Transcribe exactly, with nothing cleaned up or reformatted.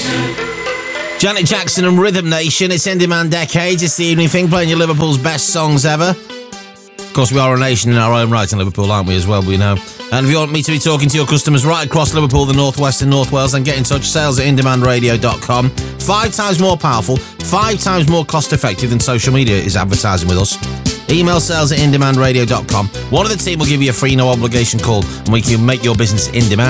Janet Jackson and Rhythm Nation. It's In Demand Decades. It's the evening thing, playing you Liverpool's best songs ever. Of course, we are a nation in our own right in Liverpool, aren't we, as well, we know. And if you want me to be talking to your customers right across Liverpool, the North West and North Wales, then get in touch. Sales at in demand radio dot com. Five times more powerful, five times more cost effective than social media is advertising with us. Email sales at in demand radio dot com. One of the team will give you a free, no obligation call, and we can make your business in demand.